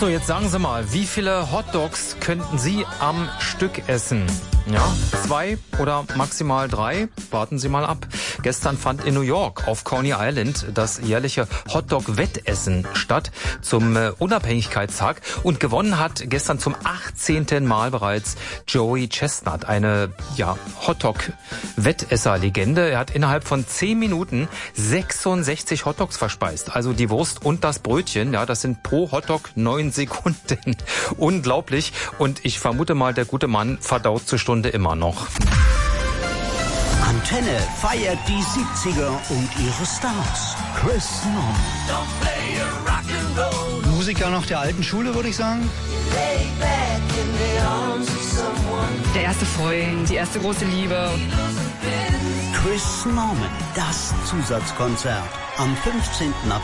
So, jetzt sagen Sie mal, wie viele Hotdogs könnten Sie am Stück essen? Ja, 2 oder maximal 3? Warten Sie mal ab. Gestern fand in New York auf Coney Island das jährliche Hotdog-Wettessen statt zum Unabhängigkeitstag und gewonnen hat gestern zum 18. Mal bereits Joey Chestnut, eine Hotdog-Wettesser-Legende. Er hat innerhalb von 10 Minuten 66 Hotdogs verspeist. Also die Wurst und das Brötchen, ja, das sind pro Hotdog 9 Sekunden. Unglaublich. Und ich vermute mal, der gute Mann verdaut zur Stunde immer noch. Antenne feiert die 70er und ihre Stars. Chris Norman. Musiker noch der alten Schule, würde ich sagen. Der erste Freund, die erste große Liebe. Chris Norman, das Zusatzkonzert am 15. April.